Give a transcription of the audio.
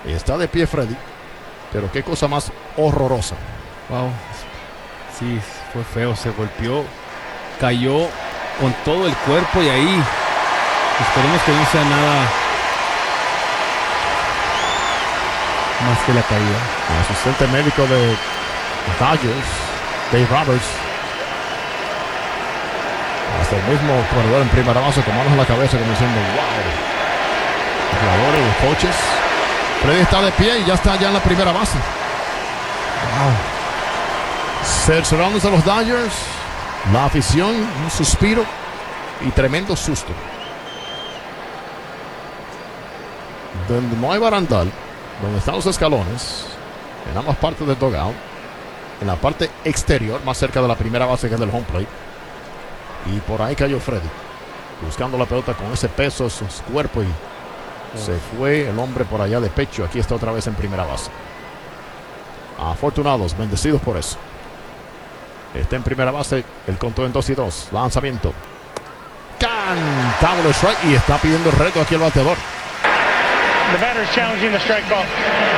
Está de pie Freddy, pero qué cosa más horrorosa. Wow. Sí, fue feo, se golpeó, cayó con todo el cuerpo y ahí esperemos que no sea nada más que la caída. El asistente médico de Dodgers, Dave Roberts, hasta el mismo corredor en primera base con manos en la cabeza como diciendo wow. Jugadores, los coaches. Freddy está de pie y ya está en la primera base. Wow. Cerciorándose a los Dodgers, la afición, un suspiro y tremendo susto. Donde no hay barandal, donde están los escalones, en ambas partes del dugout, en la parte exterior, más cerca de la primera base que es del home plate. Y por ahí cayó Freddy, buscando la pelota con ese peso en su cuerpo y se fue el hombre por allá de pecho. Aquí está otra vez en primera base. Afortunados, bendecidos por eso. Está en primera base, el conteo en 2-2. Lanzamiento. Cantable strike y está pidiendo el reto aquí el bateador. The batter is challenging the strike ball.